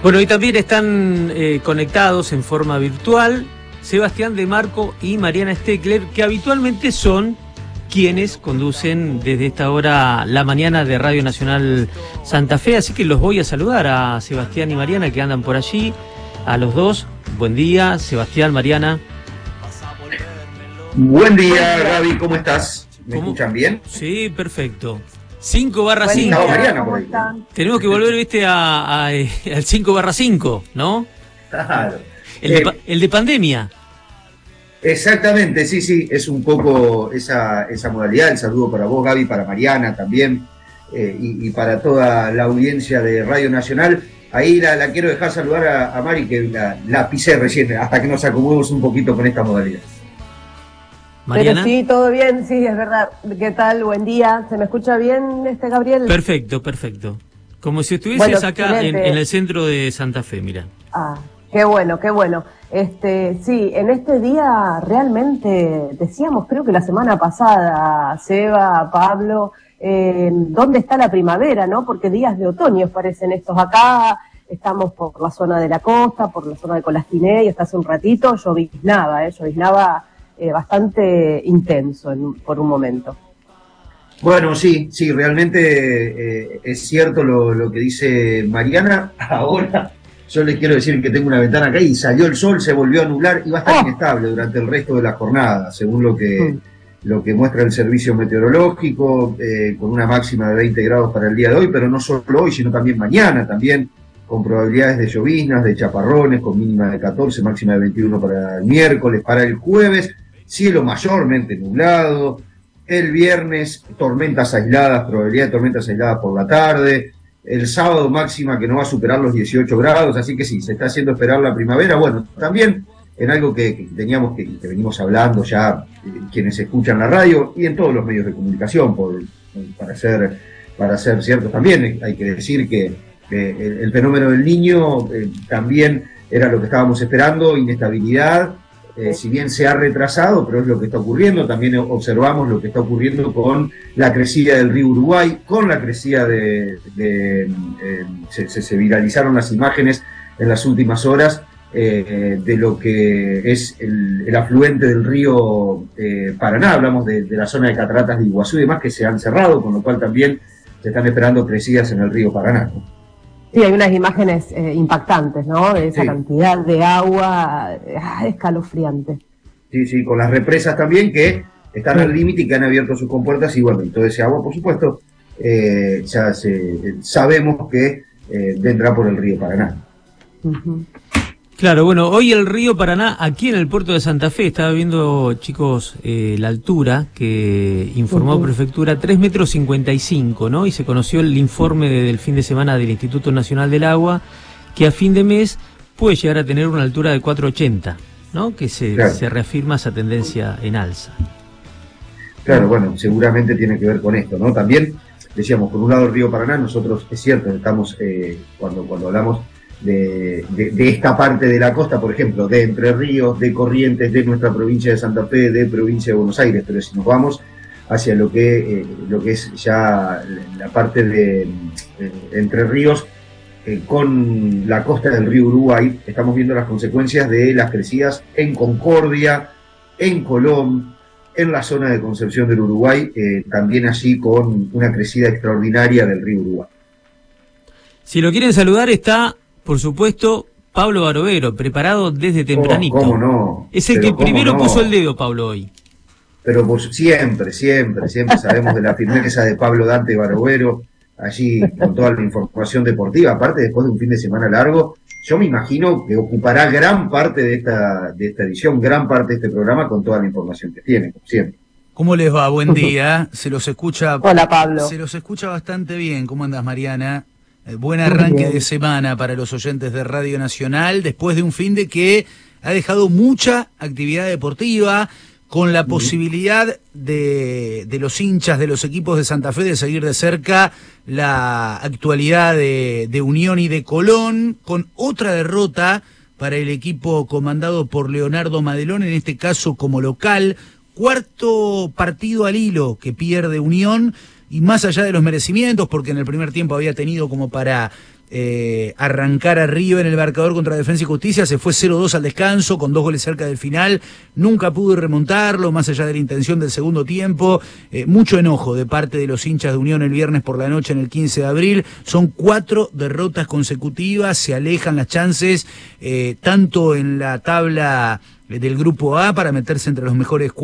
Bueno, y también están conectados en forma virtual Sebastián de Marco y Mariana Steckler, que habitualmente son quienes conducen desde esta hora la mañana de Radio Nacional Santa Fe, así que los voy a saludar a Sebastián y Mariana que andan por allí, a los dos. Buen día, Sebastián, Mariana. Buen día, Gaby, ¿cómo estás? ¿Me escuchan bien? Sí, perfecto. 5/5. Mariana, por ahí. Tenemos que volver, viste, al 5/5, ¿no? Claro. El de pandemia. Exactamente, sí, es un poco esa modalidad. El saludo para vos, Gaby, para Mariana también, y para toda la audiencia de Radio Nacional. Ahí la quiero dejar saludar a Mari, que la pisé recién, hasta que nos acomodemos un poquito con esta modalidad. ¿Mariana? Pero sí, todo bien, sí, es verdad. ¿Qué tal? Buen día. ¿Se me escucha bien, Gabriel? Perfecto. Como si estuvieses acá en el centro de Santa Fe, mira. Ah, qué bueno. Sí, en este día realmente decíamos, creo que la semana pasada, Seba, Pablo, ¿dónde está la primavera, no? Porque días de otoño parecen estos acá. Estamos por la zona de la costa, por la zona de Colastiné, y hasta hace un ratito lloviznaba bastante intenso por un momento. Bueno, sí, realmente es cierto lo que dice Mariana. Ahora yo les quiero decir que tengo una ventana acá y salió el sol, se volvió a nublar y va a estar inestable durante el resto de la jornada, según lo que muestra el servicio meteorológico, con una máxima de 20 grados para el día de hoy, pero no solo hoy, sino también mañana, también con probabilidades de lloviznas, de chaparrones, con mínima de 14, máxima de 21 para el miércoles. Para el jueves, cielo mayormente nublado. El viernes, tormentas aisladas, probabilidad de tormentas aisladas por la tarde. El sábado, máxima que no va a superar los 18 grados, así que sí, se está haciendo esperar la primavera. Bueno, también en algo que teníamos que venimos hablando ya, quienes escuchan la radio y en todos los medios de comunicación, para ser ciertos también, hay que decir que el fenómeno del Niño también era lo que estábamos esperando, inestabilidad. Si bien se ha retrasado, pero es lo que está ocurriendo. También observamos lo que está ocurriendo con la crecida del río Uruguay, con la crecida se viralizaron las imágenes en las últimas horas de lo que es el afluente del río Paraná. Hablamos de la zona de cataratas de Iguazú y demás, que se han cerrado, con lo cual también se están esperando crecidas en el río Paraná, ¿no? Sí, hay unas imágenes impactantes, ¿no? De esa cantidad de agua, escalofriante. Sí, con las represas también que están al límite y que han abierto sus compuertas, y bueno, y todo ese agua, por supuesto, ya sabemos que vendrá por el río Paraná. Uh-huh. Claro, bueno, hoy el río Paraná, aquí en el puerto de Santa Fe, estaba viendo, chicos, la altura que informó Prefectura, 3,55 metros, ¿no? Y se conoció el informe del fin de semana del Instituto Nacional del Agua, que a fin de mes puede llegar a tener una altura de 4,80, ¿no? Que se reafirma esa tendencia en alza. Claro, bueno, seguramente tiene que ver con esto, ¿no? También, decíamos, por un lado el río Paraná, nosotros, es cierto, estamos, cuando hablamos de esta parte de la costa, por ejemplo, de Entre Ríos, de Corrientes, de nuestra provincia de Santa Fe, de provincia de Buenos Aires, pero si nos vamos hacia lo que es ya la parte de Entre Ríos, con la costa del río Uruguay, estamos viendo las consecuencias de las crecidas en Concordia, en Colón, en la zona de Concepción del Uruguay, también allí con una crecida extraordinaria del río Uruguay. Si lo quieren saludar, está, por supuesto, Pablo Barovero, preparado desde tempranito. ¿Cómo no? Es el que primero puso el dedo, Pablo, hoy. Pero siempre sabemos de la firmeza de Pablo Dante Barovero, allí con toda la información deportiva. Aparte, después de un fin de semana largo, yo me imagino que ocupará gran parte de esta edición, gran parte de este programa, con toda la información que tiene, como siempre. ¿Cómo les va? Buen día. Se los escucha. Hola, Pablo. Se los escucha bastante bien. ¿Cómo andas, Mariana? Buen arranque de semana para los oyentes de Radio Nacional, después de un fin de que ha dejado mucha actividad deportiva, con la posibilidad de los hinchas de los equipos de Santa Fe de seguir de cerca la actualidad de Unión y de Colón, con otra derrota para el equipo comandado por Leonardo Madelón, en este caso como local, cuarto partido al hilo que pierde Unión. Y más allá de los merecimientos, porque en el primer tiempo había tenido como para arrancar arriba en el marcador contra Defensa y Justicia, se fue 0-2 al descanso, con 2 goles cerca del final, nunca pudo remontarlo, más allá de la intención del segundo tiempo, mucho enojo de parte de los hinchas de Unión el viernes por la noche en el 15 de abril, son 4 derrotas consecutivas, se alejan las chances, tanto en la tabla del grupo A para meterse entre los mejores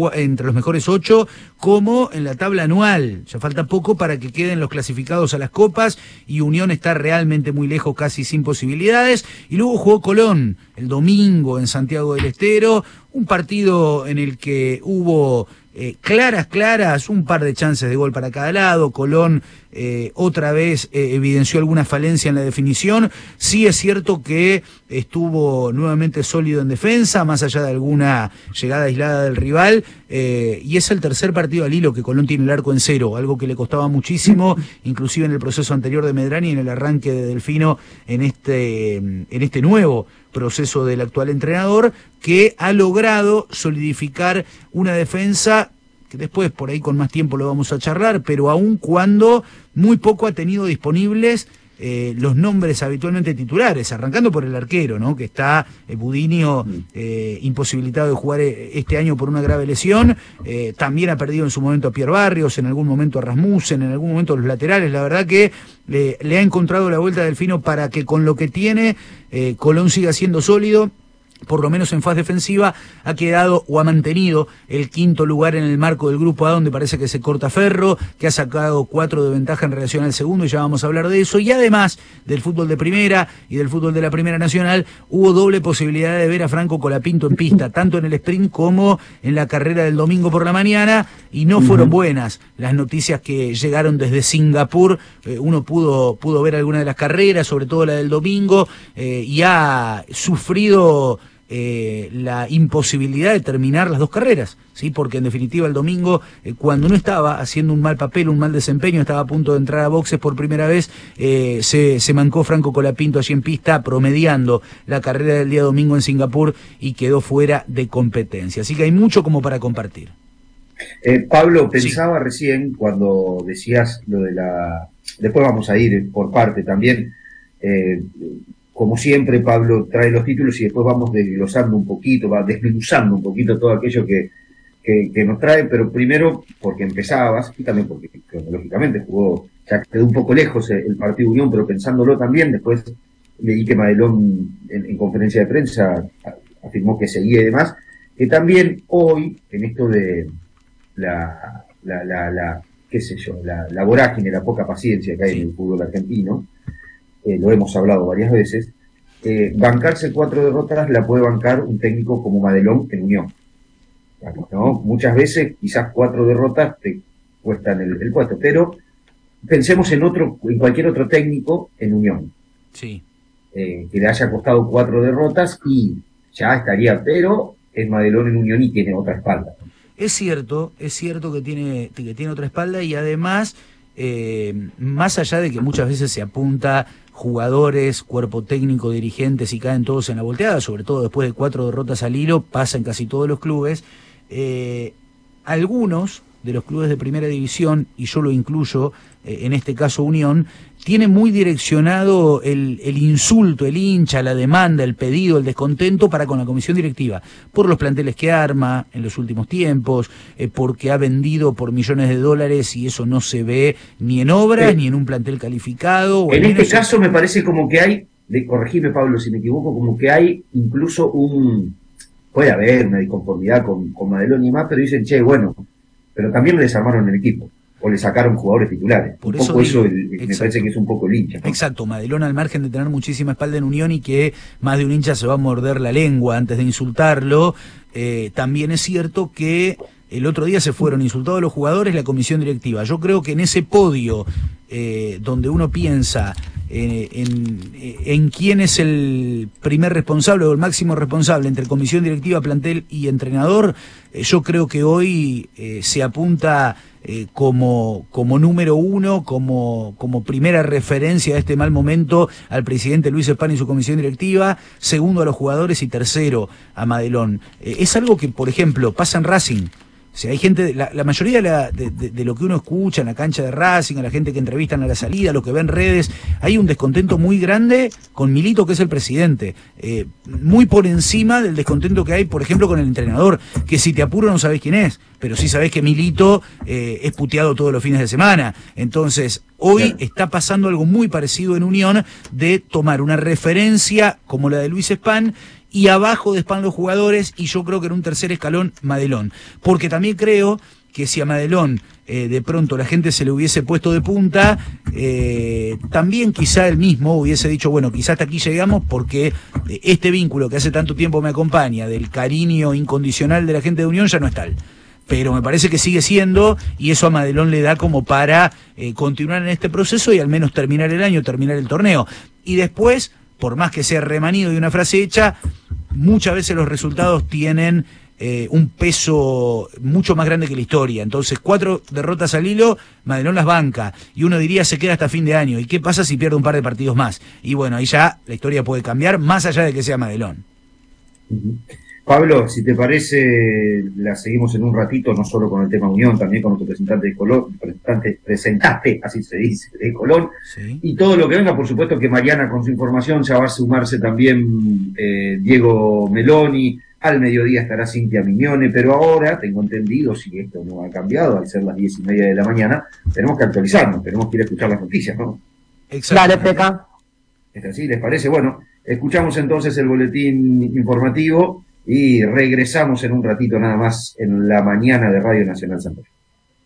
8, como en la tabla anual. Ya falta poco para que queden los clasificados a las copas y Unión está realmente muy lejos, casi sin posibilidades. Y luego jugó Colón el domingo en Santiago del Estero, un partido en el que hubo claras, un par de chances de gol para cada lado. Colón otra vez evidenció alguna falencia en la definición. Sí es cierto que estuvo nuevamente sólido en defensa, más allá de alguna llegada aislada del rival, y es el tercer partido al hilo que Colón tiene el arco en cero, algo que le costaba muchísimo, inclusive en el proceso anterior de Medrani y en el arranque de Delfino en este nuevo proceso del actual entrenador, que ha logrado solidificar una defensa que después por ahí con más tiempo lo vamos a charlar, pero aun cuando muy poco ha tenido disponibles los nombres habitualmente titulares, arrancando por el arquero, ¿no? Que está Budinio imposibilitado de jugar este año por una grave lesión, también ha perdido en su momento a Pierre Barrios, en algún momento a Rasmussen, en algún momento a los laterales. La verdad que le ha encontrado la vuelta a Delfino para que con lo que tiene Colón siga siendo sólido. Por lo menos en fase defensiva ha quedado o ha mantenido el quinto lugar en el marco del grupo A, donde parece que se corta Ferro, que ha sacado 4 de ventaja en relación al segundo, y ya vamos a hablar de eso. Y además del fútbol de primera y del fútbol de la Primera Nacional, hubo doble posibilidad de ver a Franco Colapinto en pista, tanto en el sprint como en la carrera del domingo por la mañana, y no fueron buenas las noticias que llegaron desde Singapur. Uno pudo ver alguna de las carreras, sobre todo la del domingo, y ha sufrido la imposibilidad de terminar las 2 carreras, ¿sí? Porque en definitiva el domingo, cuando no estaba haciendo un mal papel, un mal desempeño, estaba a punto de entrar a boxes por primera vez, se mancó Franco Colapinto allí en pista, promediando la carrera del día domingo en Singapur, y quedó fuera de competencia. Así que hay mucho como para compartir. Pablo, pensaba recién cuando decías lo de después vamos a ir por parte también. Como siempre, Pablo trae los títulos y después vamos desglosando un poquito, va desmenuzando un poquito todo aquello que nos trae, pero primero porque empezabas, y también porque cronológicamente ya quedó un poco lejos el partido Unión, pero pensándolo también, después leí que Madelón en conferencia de prensa afirmó que seguía y demás, que también hoy, en esto de la vorágine, la poca paciencia que hay en el fútbol argentino, lo hemos hablado varias veces, bancarse 4 derrotas la puede bancar un técnico como Madelón en Unión, ¿no? Muchas veces quizás 4 derrotas te cuestan el puesto, pero pensemos en cualquier otro técnico en Unión, sí, que le haya costado 4 derrotas y ya estaría, pero es Madelón en Unión y tiene otra espalda. Es cierto que tiene otra espalda, y además, más allá de que muchas veces se apunta jugadores, cuerpo técnico, dirigentes, y caen todos en la volteada, sobre todo después de 4 derrotas al hilo, pasa en casi todos los clubes, algunos de los clubes de primera división, y yo lo incluyo, en este caso Unión, tiene muy direccionado el insulto, el hincha, la demanda, el pedido, el descontento para con la comisión directiva, por los planteles que arma en los últimos tiempos, porque ha vendido por millones de dólares y eso no se ve ni en obras ni en un plantel calificado. O en este caso me parece como que hay, corregime Pablo si me equivoco, como que hay incluso puede haber una disconformidad con Madelón y más, pero dicen, che, bueno, pero también le desarmaron el equipo, o le sacaron jugadores titulares. Por un eso poco digo, eso me parece que es un poco el hincha, ¿no? Exacto, Madelón, al margen de tener muchísima espalda en Unión y que más de un hincha se va a morder la lengua antes de insultarlo, también es cierto que el otro día se fueron insultados los jugadores, la comisión directiva. Yo creo que en ese podio, donde uno piensa en quién es el primer responsable o el máximo responsable entre comisión directiva, plantel y entrenador, yo creo que hoy se apunta como número 1, como primera referencia a este mal momento al presidente Luis Espán y su comisión directiva, segundo a los jugadores y tercero a Madelón. Es algo que, por ejemplo, pasa en Racing. sea, hay gente, la mayoría de lo que uno escucha en la cancha de Racing, a la gente que entrevistan a la salida, lo que ve en redes, hay un descontento muy grande con Milito, que es el presidente, muy por encima del descontento que hay, por ejemplo, con el entrenador, que si te apuro no sabés quién es, pero sí sabés que Milito es puteado todos los fines de semana. Entonces, hoy está pasando algo muy parecido en Unión, de tomar una referencia como la de Luis Span, y abajo de Span los jugadores, y yo creo que en un tercer escalón Madelón, porque también creo que si a Madelón de pronto la gente se le hubiese puesto de punta, también quizá él mismo hubiese dicho, bueno, quizá hasta aquí llegamos, porque este vínculo que hace tanto tiempo me acompaña, del cariño incondicional de la gente de Unión, ya no es tal. Pero me parece que sigue siendo, y eso a Madelón le da como para continuar en este proceso y al menos terminar el año, terminar el torneo. Y después, por más que sea remanido y una frase hecha, muchas veces los resultados tienen un peso mucho más grande que la historia. Entonces, 4 derrotas al hilo, Madelón las banca, y uno diría se queda hasta fin de año. ¿Y qué pasa si pierde un par de partidos más? Y bueno, ahí ya la historia puede cambiar, más allá de que sea Madelón. Pablo, si te parece, la seguimos en un ratito, no solo con el tema Unión, también con nuestro representante de Colón, presentaste, así se dice, de Colón, sí. Y todo lo que venga, por supuesto que Mariana con su información ya va a sumarse también Diego Meloni, al mediodía estará Cintia Mignone, pero ahora, tengo entendido, si esto no ha cambiado, al ser las 10:30 de la mañana, tenemos que actualizarnos, tenemos que ir a escuchar las noticias, ¿no? Exacto. Dale, Peca. ¿Es así? ¿Les parece? Bueno, escuchamos entonces el boletín informativo y regresamos en un ratito nada más en la mañana de Radio Nacional Santa Fe.